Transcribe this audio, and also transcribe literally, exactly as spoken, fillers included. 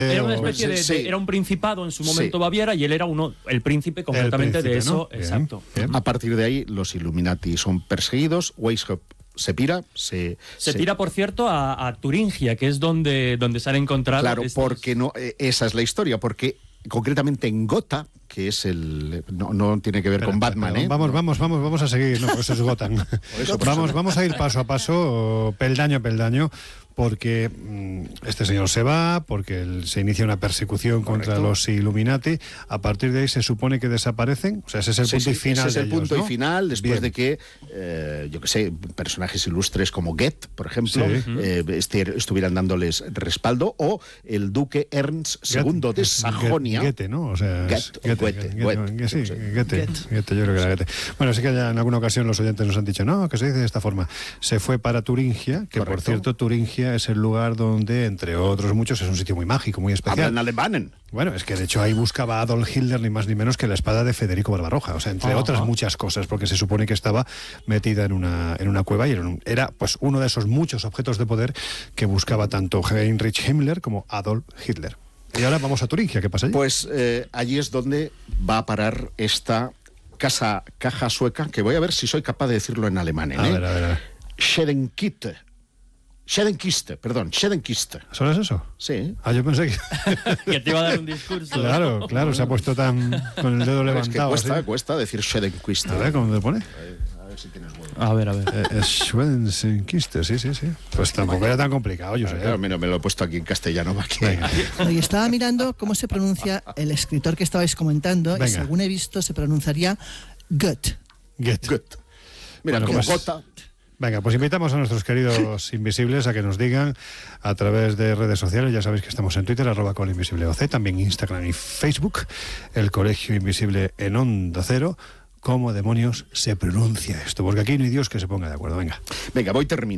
Era una especie de, sí. de era un principado en su momento Sí. Baviera y él era uno el príncipe completamente El príncipe, de eso, ¿no? Bien, exacto. bien. A partir de ahí, los Illuminati son perseguidos, Weishaupt se pira, se... Se pira, por cierto, a, a Turingia, que es donde, donde se han encontrado... Claro, estos- porque no, eh, esa es la historia, porque concretamente en Gotha, que es el... No, no tiene que ver Espera, con Batman, espera, ¿eh? Vamos, No. vamos, vamos, vamos a seguir. No, eso es Gotham. eso, por vamos, eso. vamos a ir paso a paso, peldaño a peldaño, porque mm, este señor se va, porque él- se inicia una persecución contra Correcto. los Illuminati. A partir de ahí se supone que desaparecen. O sea, ese es el Sí, punto sí, y final. ese es de el ellos, punto ¿no? y final, después Bien. de que, eh, yo qué sé, personajes ilustres como Goethe, por ejemplo, Sí. eh, este- estuvieran dándoles respaldo, o el duque Ernst segundo de Goethe, Sajonia. Goethe, ¿no? O sea, es Goethe, Goethe, Goethe, Goethe, sí, sí, sí. Goethe, Goethe, yo creo que era Goethe. Bueno, sí que ya en alguna ocasión los oyentes nos han dicho, no, que se dice de esta forma. Se fue para Turingia, que por Correcto. cierto, Turingia es el lugar donde, entre otros muchos, es un sitio muy mágico, muy especial. Hablan alemán. Bueno, es que de hecho ahí buscaba Adolf Hitler ni más ni menos que la espada de Federico Barbarroja, o sea, entre Ajá. otras muchas cosas, porque se supone que estaba metida en una, en una cueva y era, un- era pues uno de esos muchos objetos de poder que buscaba tanto Heinrich Himmler como Adolf Hitler. Y ahora vamos a Turingia, ¿qué pasa allí? Pues eh, allí es donde va a parar esta casa, caja sueca, que voy a ver si soy capaz de decirlo en alemán. ¿eh? a ver, a ver, a ver. Schedenkiste. Schedenkiste, perdón, Schedenkiste. ¿Solo es eso? Sí. Ah, yo pensé que... que te iba a dar un discurso. Claro, claro, se ha puesto tan con el dedo Es que levantado. cuesta, así. cuesta decir Schedenkiste. A ver, ¿cómo te pone? A ver si tienes huevo. A ver, a ver. Eh, eh, Schwedensenkiste, sí, sí, sí. Pues tampoco era tan complicado, yo sé. Claro, mira, me lo he puesto aquí en castellano para que... Venga. Y estaba mirando cómo se pronuncia el escritor que estabais comentando, Venga. y según he visto se pronunciaría Goethe. Goethe. Goethe. Mira, Bueno, como pues- Gotha. Venga, pues invitamos a nuestros queridos invisibles a que nos digan a través de redes sociales, ya sabéis que estamos en Twitter, arroba Colegio Invisible O C, también Instagram y Facebook, el Colegio Invisible en Onda Cero, cómo demonios se pronuncia esto, porque aquí no hay Dios que se ponga de acuerdo. Venga. Venga, voy terminando.